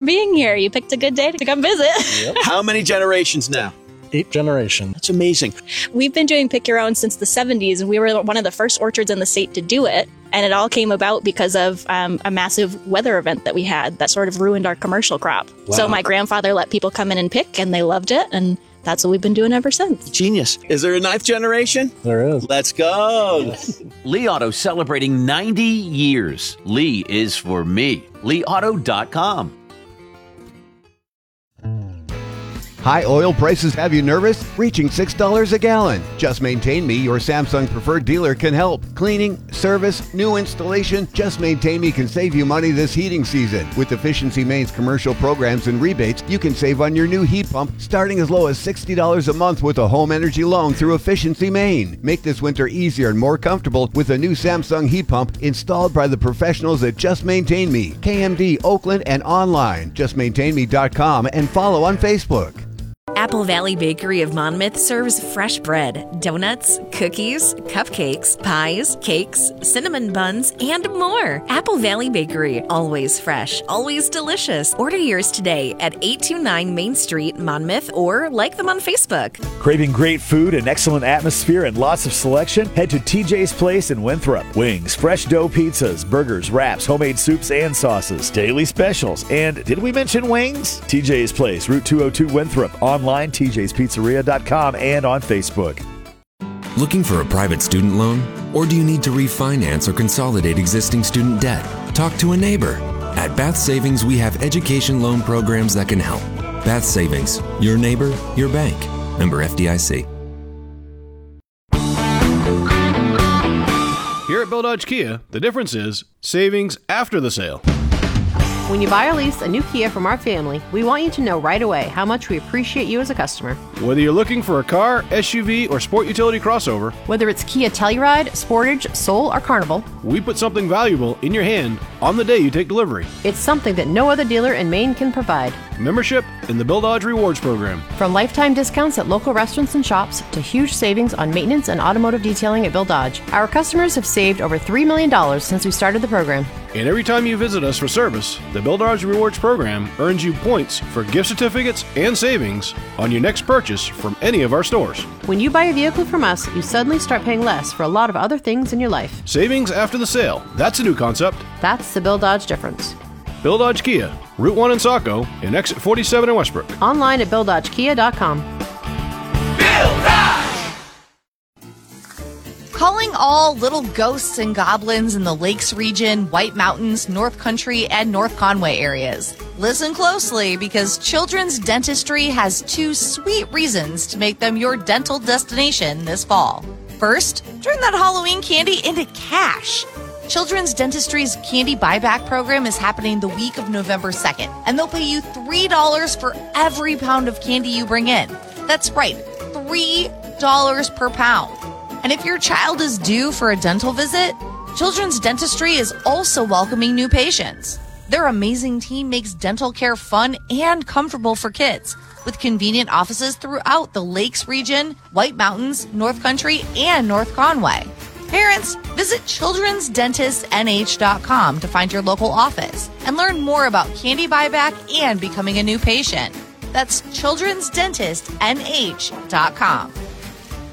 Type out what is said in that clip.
being here. You picked a good day to come visit. Yep. How many generations now? 8 generations. That's amazing. We've been doing Pick Your Own since the 70s, and we were one of the first orchards in the state to do it. And it all came about because of a massive weather event that we had that sort of ruined our commercial crop. Wow. So my grandfather let people come in and pick, and they loved it. And that's what we've been doing ever since. Genius. Is there a 9th generation? There is. Let's go. Yes. Lee Auto celebrating 90 years. Lee is for me. LeeAuto.com. High oil prices have you nervous? Reaching $6 a gallon. Just Maintain Me, your Samsung preferred dealer, can help. Cleaning, service, new installation, Just Maintain Me can save you money this heating season. With Efficiency Maine's commercial programs and rebates, you can save on your new heat pump starting as low as $60 a month with a home energy loan through Efficiency Maine. Make this winter easier and more comfortable with a new Samsung heat pump installed by the professionals at Just Maintain Me, KMD, Oakland, and online. JustMaintainMe.com and follow on Facebook. Apple Valley Bakery of Monmouth serves fresh bread, donuts, cookies, cupcakes, pies, cakes, cinnamon buns, and more. Apple Valley Bakery, always fresh, always delicious. Order yours today at 829 Main Street, Monmouth, or like them on Facebook. Craving great food, an excellent atmosphere, and lots of selection? Head to TJ's Place in Winthrop. Wings, fresh dough pizzas, burgers, wraps, homemade soups and sauces, daily specials. And did we mention wings? TJ's Place, Route 202 Winthrop. Online, tjspizzeria.com, and on Facebook. Looking for a private student loan? Or do you need to refinance or consolidate existing student debt? Talk to a neighbor. At Bath Savings, we have education loan programs that can help. Bath Savings, your neighbor, your bank. Member FDIC. Here at Bill Dodge Kia, the difference is savings after the sale. When you buy or lease a new Kia from our family, we want you to know right away how much we appreciate you as a customer. Whether you're looking for a car, SUV, or sport utility crossover, Whether it's Kia Telluride, Sportage, Soul, or Carnival, we put something valuable in your hand on the day you take delivery. it's something that no other dealer in Maine can provide. Membership in the Bill Dodge Rewards Program. From lifetime discounts at local restaurants and shops to huge savings on maintenance and automotive detailing at Bill Dodge, our customers have saved over $3 million since we started the program. And every time you visit us for service, the Bill Dodge Rewards Program earns you points for gift certificates and savings on your next purchase from any of our stores. When you buy a vehicle from us, you suddenly start paying less for a lot of other things in your life. Savings after the sale. That's a new concept. That's the Bill Dodge difference. Bill Dodge Kia, Route 1 in Saco, and Exit 47 in Westbrook. Online at BillDodgeKia.com. Calling all little ghosts and goblins in the Lakes region, White Mountains, North Country, and North Conway areas. Listen closely because Children's Dentistry has 2 sweet reasons to make them your dental destination this fall. First, turn that Halloween candy into cash. Children's Dentistry's Candy Buyback Program is happening the week of November 2nd, and they'll pay you $3 for every pound of candy you bring in. That's right, $3 per pound. And if your child is due for a dental visit, Children's Dentistry is also welcoming new patients. Their amazing team makes dental care fun and comfortable for kids, with convenient offices throughout the Lakes region, White Mountains, North Country, and North Conway. Parents, visit childrensdentistnh.com to find your local office and learn more about candy buyback and becoming a new patient. That's childrensdentistnh.com.